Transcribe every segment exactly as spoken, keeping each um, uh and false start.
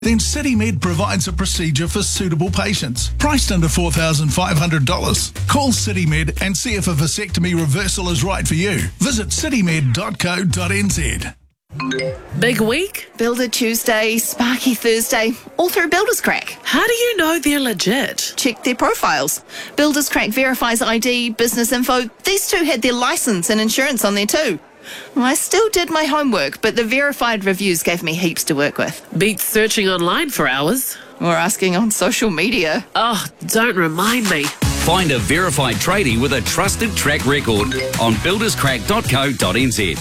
then CityMed provides a procedure for suitable patients, priced under four thousand five hundred dollars. Call CityMed and see if a vasectomy reversal is right for you. Visit citymed dot co dot n z. Big week? Builder Tuesday, Sparky Thursday, all through Builders Crack. How do you know they're legit? Check their profiles. Builders Crack verifies I D, business info. These two had their license and insurance on there too. I still did my homework, but the verified reviews gave me heaps to work with. Beats searching online for hours. Or asking on social media. Oh, don't remind me. Find a verified tradie with a trusted track record on builders crack dot co dot n z.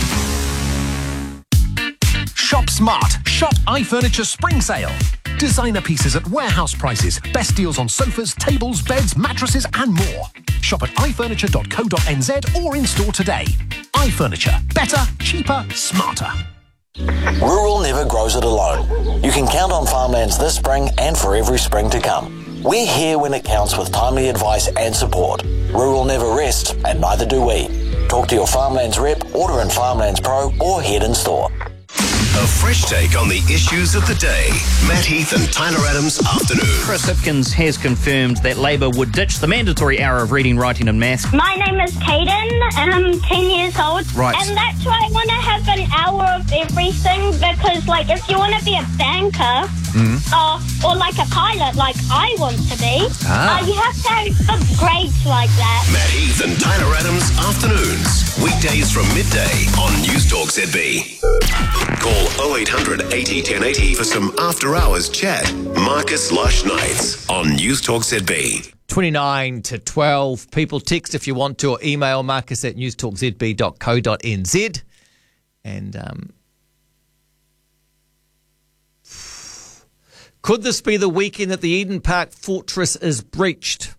Shop smart. Shop iFurniture Spring Sale. Designer pieces at warehouse prices. Best deals on sofas, tables, beds, mattresses and more. Shop at i furniture dot co dot n z or in store today. iFurniture. Better, cheaper, smarter. Rural never grows it alone. You can count on Farmlands this spring and for every spring to come. We're here when it counts with timely advice and support. Rural never rests, and neither do we. Talk to your Farmlands rep, order in Farmlands Pro or head in store. A fresh take on the issues of the day. Matt Heath and Tyler Adams afternoon. Chris Hipkins has confirmed that Labor would ditch the mandatory hour of reading, writing and maths. My name is Caden and I'm ten years old. Right. And that's why I want to have an hour of everything because, like, if you want to be a banker mm. uh, or, like, a pilot like I want to be, ah. uh, you have to have good grades like that. Matt Heath and Tyler Adams afternoons. Weekdays from midday on News Talk Z B. Call oh eight hundred eighty ten eighty for some after-hours chat. Marcus Lush Nights on News Talk Z B. twenty-nine to twelve. People text if you want to, or email marcus at news talk z b dot co dot n z. And um, could this be the weekend that the Eden Park Fortress is breached?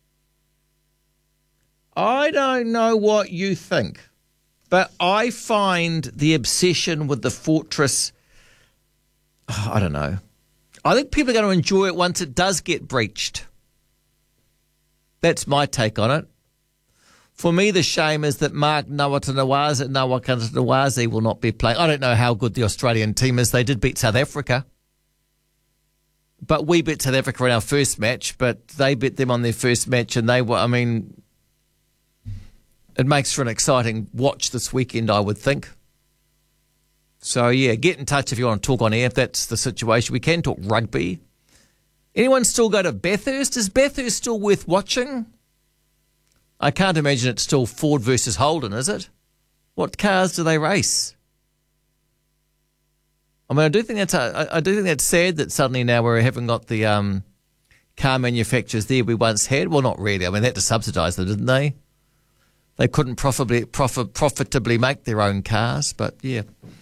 I don't know what you think, but I find the obsession with the fortress, oh, I don't know. I think people are going to enjoy it once it does get breached. That's my take on it. For me, the shame is that Mark Nawatanawaze, Nawatanawaze will not be playing. I don't know how good the Australian team is. They did beat South Africa. But we beat South Africa in our first match, but they beat them on their first match, and they were, I mean, it makes for an exciting watch this weekend, I would think. So, yeah, get in touch if you want to talk on air, if that's the situation. We can talk rugby. Anyone still go to Bathurst? Is Bathurst still worth watching? I can't imagine it's still Ford versus Holden, is it? What cars do they race? I mean, I do think that's I, I do think that's sad that suddenly now we haven't got the um, car manufacturers there we once had. Well, not really. I mean, they had to subsidise them, didn't they? They couldn't profitably, profit, profitably make their own cars, but yeah.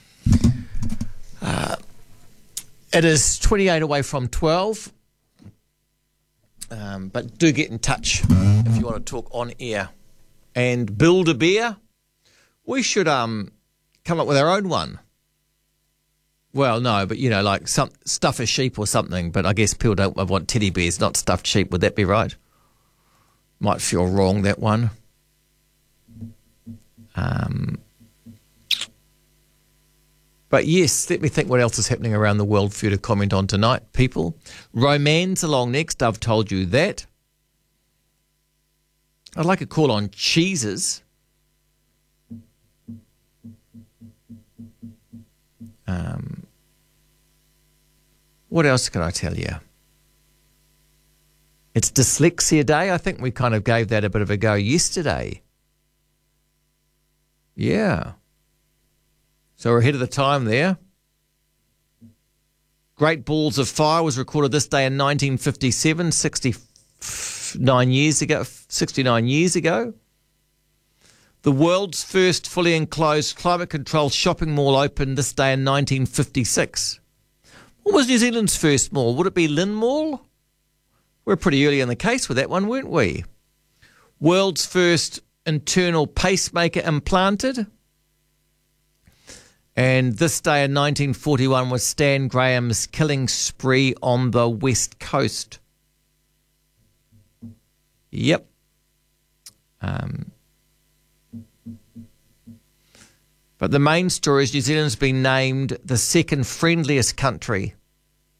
Uh, it is twenty-eight away from twelve. Um, but do get in touch if you want to talk on air. And Build a Beer, we should um come up with our own one. Well, no, but, you know, like some stuff a sheep or something. But I guess people don't want teddy bears, not stuffed sheep. Would that be right? Might feel wrong, that one. Um, but yes, let me think what else is happening around the world for you to comment on tonight, people. Roman's along next. I've told you that. I'd like a call on cheeses. Um, what else can I tell you? It's Dyslexia Day. I think we kind of gave that a bit of a go yesterday. Yeah. So we're ahead of the time there. Great Balls of Fire was recorded this day in nineteen fifty-seven, sixty-nine years ago. sixty-nine years ago. The world's first fully enclosed climate-controlled shopping mall opened this day in nineteen fifty-six. What was New Zealand's first mall? Would it be Lynn Mall? We're pretty early in the case with that one, weren't we? World's first internal pacemaker implanted. And this day in nineteen forty-one was Stan Graham's killing spree on the West Coast. Yep. Um, but the main story is New Zealand's been named the second friendliest country